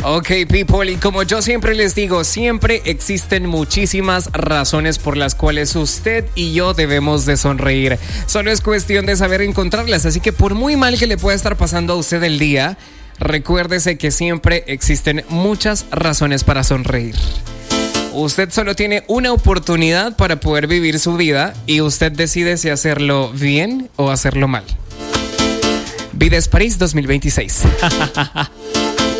Ok, people, y como yo siempre les digo, siempre existen muchísimas razones por las cuales usted y yo debemos de sonreír. Solo es cuestión de saber encontrarlas, así que por muy mal que le pueda estar pasando a usted el día, recuérdese que siempre existen muchas razones para sonreír. Usted solo tiene una oportunidad para poder vivir su vida y usted decide si hacerlo bien o hacerlo mal. Vides París 2026.